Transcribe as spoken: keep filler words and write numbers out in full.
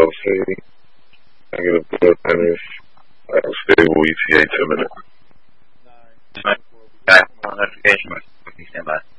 I'll say negative blood thinners, uh, stable E T A ten minutes. Nine. Back on notification. Stand by.